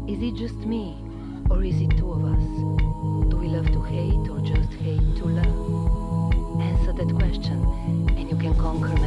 Is it just me, or is it two of us? Do we love to hate, or just hate to love? Answer that question, and you can conquer